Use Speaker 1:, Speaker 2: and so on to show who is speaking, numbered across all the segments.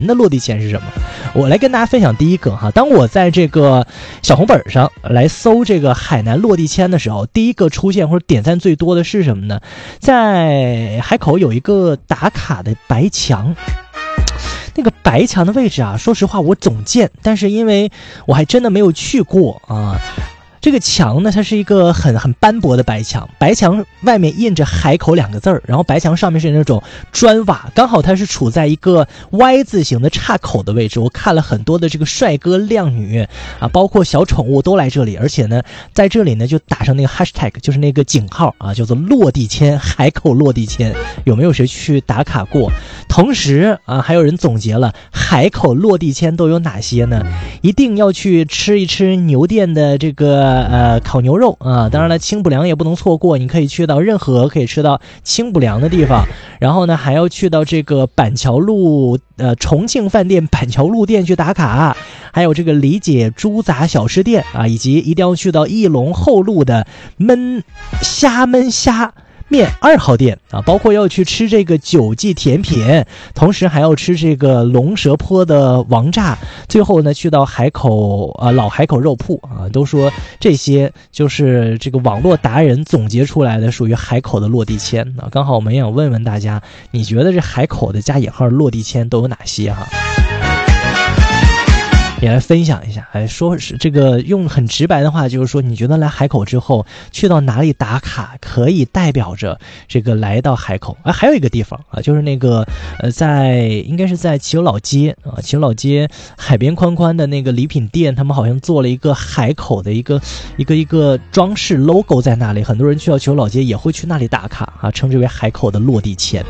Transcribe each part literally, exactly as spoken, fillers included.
Speaker 1: 的落地签是什么？我来跟大家分享第一个哈。当我在这个小红本上来搜这个海南落地签的时候，第一个出现或者点赞最多的是什么呢？在海口有一个打卡的白墙。那个白墙的位置啊，说实话我总见，但是因为我还真的没有去过啊。这个墙呢，它是一个很很斑驳的白墙，白墙外面印着海口两个字儿，然后白墙上面是那种砖瓦，刚好它是处在一个 Y 字形的岔口的位置。我看了很多的这个帅哥靓女啊，包括小宠物都来这里，而且呢，在这里呢就打上那个 hashtag， 就是那个井号啊，叫做落地签，海口落地签。有没有谁去打卡过？同时啊，还有人总结了海口落地签都有哪些呢？一定要去吃一吃牛店的这个呃烤牛肉啊，当然了，清补凉也不能错过，你可以去到任何可以吃到清补凉的地方，然后呢还要去到这个板桥路呃重庆饭店板桥路店去打卡，还有这个李姐猪杂小吃店啊，以及一定要去到义龙后路的焖虾焖虾面二号店啊，包括要去吃这个九记甜品，同时还要吃这个龙蛇坡的王炸，最后呢去到海口啊、呃、老海口肉铺啊，都说这些就是这个网络达人总结出来的属于海口的落地签啊。刚好我们也想问问大家，你觉得这海口的加引号落地签都有哪些哈？也来分享一下，哎，说是这个用很直白的话，就是说，你觉得来海口之后去到哪里打卡，可以代表着这个来到海口？啊，还有一个地方啊，就是那个呃，在应该是在齐友老街啊，齐友老街海边宽宽的那个礼品店，他们好像做了一个海口的一个一个一个装饰 logo 在那里，很多人去到齐友老街也会去那里打卡啊，称之为海口的落地签。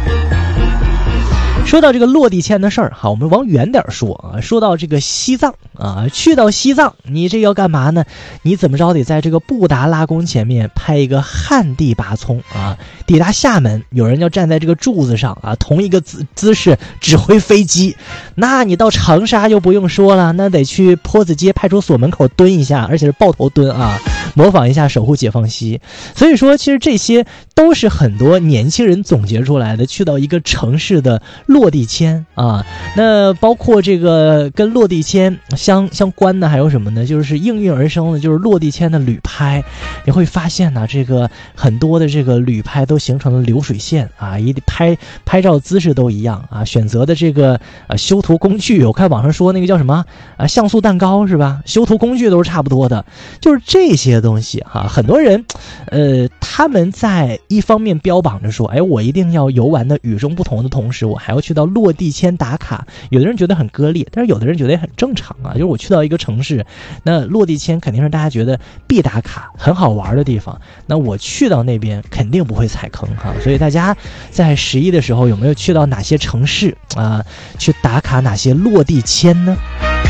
Speaker 1: 说到这个落地签的事儿，好，我们往远点说啊。说到这个西藏啊，去到西藏，你这要干嘛呢？你怎么着得在这个布达拉宫前面拍一个旱地拔葱啊。抵达厦门，有人要站在这个柱子上啊，同一个姿姿势指挥飞机。那你到长沙就不用说了，那得去坡子街派出所门口蹲一下，而且是抱头蹲啊，模仿一下守护解放西。所以说，其实这些都是很多年轻人总结出来的，去到一个城市的落地签啊。那包括这个跟落地签相相关的还有什么呢？就是应运而生的，就是落地签的旅拍。你会发现呢，这个很多的这个旅拍都形成了流水线啊，一拍拍照姿势都一样啊，选择的这个呃修图工具，我看网上说那个叫什么啊，像素蛋糕是吧？修图工具都是差不多的，就是这些东西哈、啊。很多人呃他们在一方面标榜着说，哎，我一定要游玩的与众不同的同时，我还要去到落地签打卡。有的人觉得很割裂，但是有的人觉得也很正常啊。就是我去到一个城市，那落地签肯定是大家觉得必打卡、很好玩的地方。那我去到那边肯定不会踩坑哈。所以大家在十一的时候有没有去到哪些城市啊？去打卡哪些落地签呢？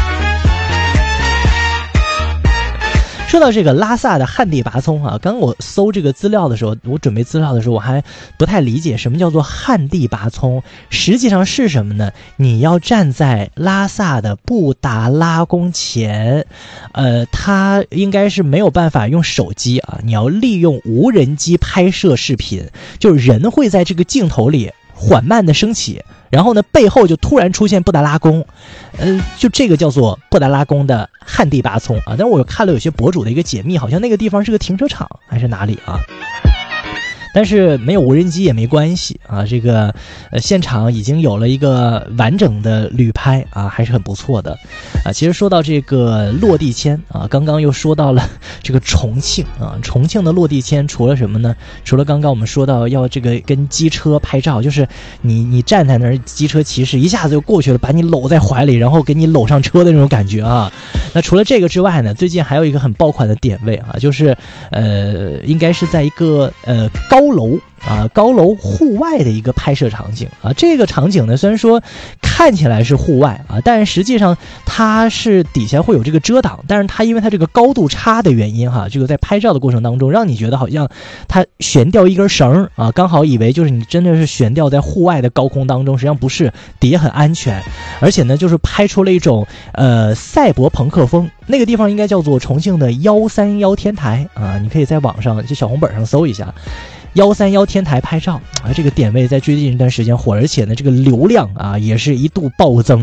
Speaker 1: 说到这个拉萨的旱地拔葱啊，刚我搜这个资料的时候，我准备资料的时候，我还不太理解什么叫做旱地拔葱，实际上是什么呢？你要站在拉萨的布达拉宫前，呃，它应该是没有办法用手机啊，你要利用无人机拍摄视频，就是人会在这个镜头里缓慢的升起，然后呢背后就突然出现布达拉宫，呃，就这个叫做布达拉宫的旱地拔葱啊。但是我看了有些博主的一个解密，好像那个地方是个停车场还是哪里啊？但是没有无人机也没关系啊，这个呃现场已经有了一个完整的旅拍啊，还是很不错的啊。其实说到这个落地签啊，刚刚又说到了这个重庆啊，重庆的落地签除了什么呢？除了刚刚我们说到要这个跟机车拍照，就是你你站在那儿，机车骑士一下子就过去了，把你搂在怀里，然后给你搂上车的那种感觉啊。那除了这个之外呢，最近还有一个很爆款的点位啊，就是呃应该是在一个呃高楼啊，高楼户外的一个拍摄场景啊。这个场景呢，虽然说看起来是户外啊，但是实际上它是底下会有这个遮挡，但是它因为它这个高度差的原因哈，这个在拍照的过程当中，让你觉得好像它悬吊一根绳啊，刚好以为就是你真的是悬吊在户外的高空当中，实际上不是，底下很安全，而且呢，就是拍出了一种呃赛博朋克风。那个地方应该叫做重庆的幺三幺天台啊，你可以在网上就小红本上搜一下。幺三幺天台拍照啊，这个点位在最近一段时间火，而且呢，这个流量啊也是一度暴增